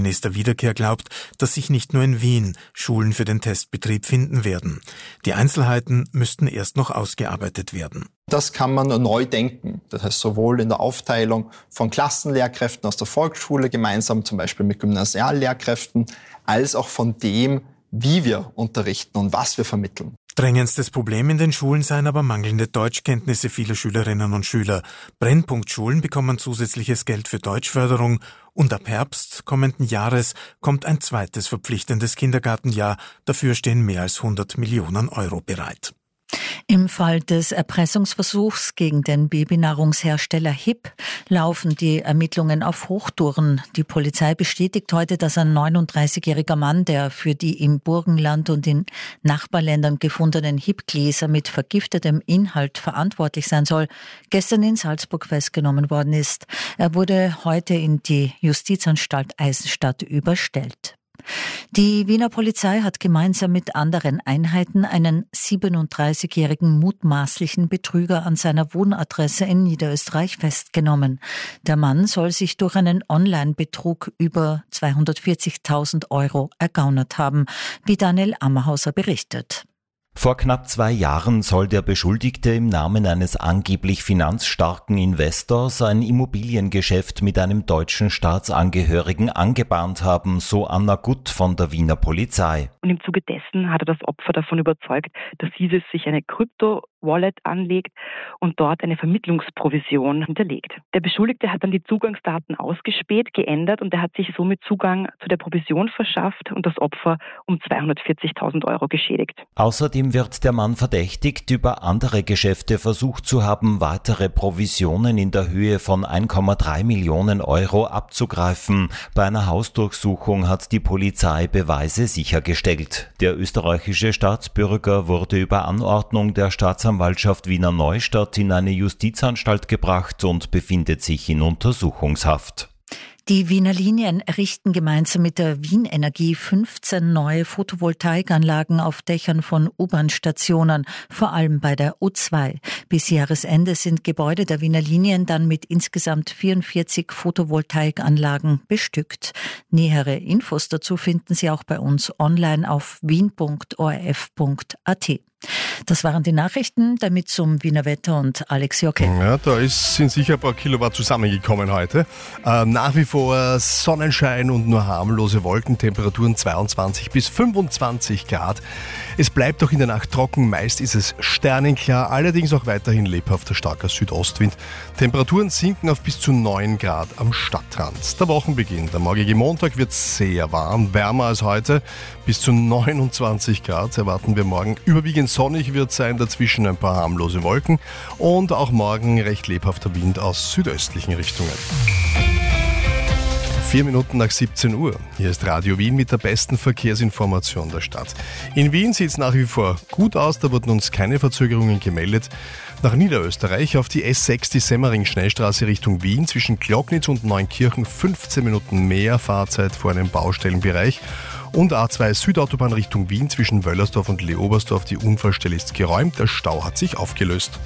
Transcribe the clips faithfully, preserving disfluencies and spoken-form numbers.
nächster Wiederkehr glaubt, dass sich nicht nur in Wien Schulen für den Testbetrieb finden werden. Die Einzelheiten müssten erst noch ausgearbeitet werden. Das kann man neu denken. Das heißt, sowohl in der Aufteilung von Klassenlehrkräften aus der Volksschule, gemeinsam zum Beispiel mit Gymnasiallehrkräften, als auch von dem, wie wir unterrichten und was wir vermitteln. Drängendstes Problem in den Schulen seien aber mangelnde Deutschkenntnisse vieler Schülerinnen und Schüler. Brennpunktschulen bekommen zusätzliches Geld für Deutschförderung und ab Herbst kommenden Jahres kommt ein zweites verpflichtendes Kindergartenjahr. Dafür stehen mehr als hundert Millionen Euro bereit. Im Fall des Erpressungsversuchs gegen den Babynahrungshersteller H I P laufen die Ermittlungen auf Hochtouren. Die Polizei bestätigt heute, dass ein neununddreißigjähriger Mann, der für die im Burgenland und in Nachbarländern gefundenen H I P-Gläser mit vergiftetem Inhalt verantwortlich sein soll, gestern in Salzburg festgenommen worden ist. Er wurde heute in die Justizanstalt Eisenstadt überstellt. Die Wiener Polizei hat gemeinsam mit anderen Einheiten einen siebenunddreißigjährigen mutmaßlichen Betrüger an seiner Wohnadresse in Niederösterreich festgenommen. Der Mann soll sich durch einen Online-Betrug über zweihundertvierzigtausend Euro ergaunert haben, wie Daniel Ammerhauser berichtet. Vor knapp zwei Jahren soll der Beschuldigte im Namen eines angeblich finanzstarken Investors ein Immobiliengeschäft mit einem deutschen Staatsangehörigen angebahnt haben, so Anna Gutt von der Wiener Polizei. Und im Zuge dessen hat er das Opfer davon überzeugt, dass dieses sich eine Krypto-Wallet anlegt und dort eine Vermittlungsprovision hinterlegt. Der Beschuldigte hat dann die Zugangsdaten ausgespäht, geändert und er hat sich somit Zugang zu der Provision verschafft und das Opfer um zweihundertvierzigtausend Euro geschädigt. Außerdem wird der Mann verdächtigt, über andere Geschäfte versucht zu haben, weitere Provisionen in der Höhe von ein Komma drei Millionen Euro abzugreifen. Bei einer Hausdurchsuchung hat die Polizei Beweise sichergestellt. Der österreichische Staatsbürger wurde über Anordnung der Staatsanwaltschaft Wiener Neustadt in eine Justizanstalt gebracht und befindet sich in Untersuchungshaft. Die Wiener Linien errichten gemeinsam mit der Wien Energie fünfzehn neue Photovoltaikanlagen auf Dächern von U-Bahn-Stationen, vor allem bei der U zwei. Bis Jahresende sind Gebäude der Wiener Linien dann mit insgesamt vierundvierzig Photovoltaikanlagen bestückt. Nähere Infos dazu finden Sie auch bei uns online auf wien punkt o r f punkt a t. Das waren die Nachrichten, damit zum Wiener Wetter und Alex Jocke. Ja, da ist, sind sicher ein paar Kilowatt zusammengekommen heute. Äh, nach wie vor Sonnenschein und nur harmlose Wolken, Temperaturen zweiundzwanzig bis fünfundzwanzig Grad. Es bleibt auch in der Nacht trocken, meist ist es sternenklar, allerdings auch weiterhin lebhafter starker Südostwind. Temperaturen sinken auf bis zu neun Grad am Stadtrand. Der Wochenbeginn, der morgige Montag wird sehr warm, wärmer als heute, bis zu neunundzwanzig Grad erwarten wir morgen. Überwiegend sonnig wird sein, dazwischen ein paar harmlose Wolken und auch morgen recht lebhafter Wind aus südöstlichen Richtungen. Vier Minuten nach siebzehn Uhr. Hier ist Radio Wien mit der besten Verkehrsinformation der Stadt. In Wien sieht es nach wie vor gut aus, da wurden uns keine Verzögerungen gemeldet. Nach Niederösterreich auf die S sechs, die Semmering-Schnellstraße Richtung Wien, zwischen Glocknitz und Neunkirchen fünfzehn Minuten mehr Fahrzeit vor einem Baustellenbereich. Und A zwei Südautobahn Richtung Wien zwischen Wöllersdorf und Leobersdorf, die Unfallstelle ist geräumt, der Stau hat sich aufgelöst.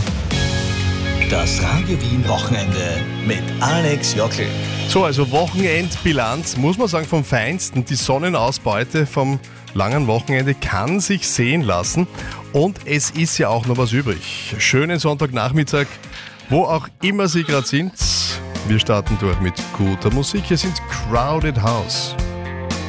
Das Radio Wien Wochenende mit Alex Jockel. So, also Wochenendbilanz, muss man sagen, vom Feinsten. Die Sonnenausbeute vom langen Wochenende kann sich sehen lassen. Und es ist ja auch noch was übrig. Schönen Sonntagnachmittag, wo auch immer Sie gerade sind. Wir starten durch mit guter Musik. Hier sind Crowded House.